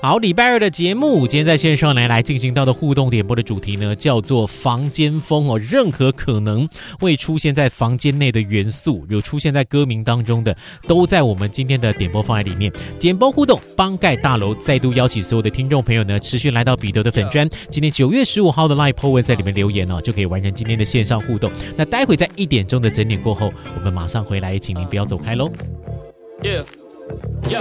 好，礼拜二的节目，今天在线上来进行到的互动点播的主题呢，叫做房间风哦。任何可能会出现在房间内的元素，有出现在歌名当中的，都在我们今天的点播方案里面。点播互动，帮盖大楼再度邀请所有的听众朋友呢，持续来到彼得的粉专。今天9月15号的 Live po 文在里面留言哦，就可以完成今天的线上互动。那待会在1点钟的整点过后，我们马上回来，请您不要走开喽。 Yeah. Yo,